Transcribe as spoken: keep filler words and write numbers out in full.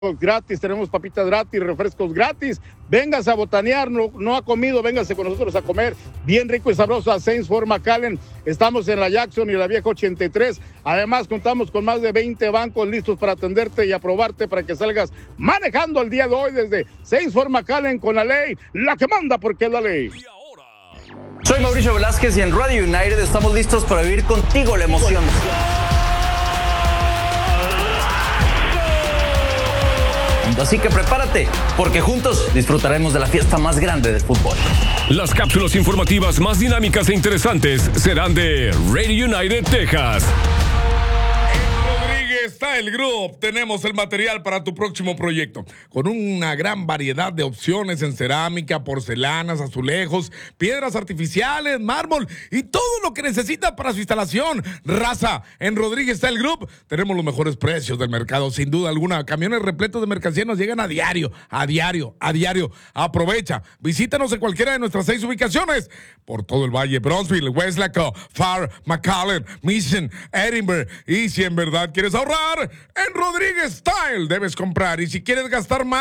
gratis, tenemos papitas gratis, refrescos gratis. Véngase a botanear, no, no ha comido, véngase con nosotros a comer bien rico y sabroso a Saints for McAllen. Estamos en la Jackson y la Vieja ochenta y tres. Además, contamos con más de veinte bancos listos para atenderte y aprobarte para que salgas manejando el día de hoy desde Saints for McAllen con la ley, la que manda porque es la ley. Soy Mauricio Velázquez y en Radio United estamos listos para vivir contigo la emoción. Así que prepárate, porque juntos disfrutaremos de la fiesta más grande del fútbol. Las cápsulas informativas más dinámicas e interesantes serán de Radio United Texas. Style Group, tenemos el material para tu próximo proyecto, con una gran variedad de opciones en cerámica, porcelanas, azulejos, piedras artificiales, mármol y todo lo que necesita para su instalación. Raza, en Rodríguez Style Group tenemos los mejores precios del mercado, sin duda alguna. Camiones repletos de mercancía nos llegan a diario, a diario, a diario. Aprovecha, visítanos en cualquiera de nuestras seis ubicaciones por todo el valle, Bronzeville, Westlaco, Far, McAllen, Mission, Edinburgh. Y si en verdad quieres ahorrar, en Rodríguez Style debes comprar. Y si quieres gastar más,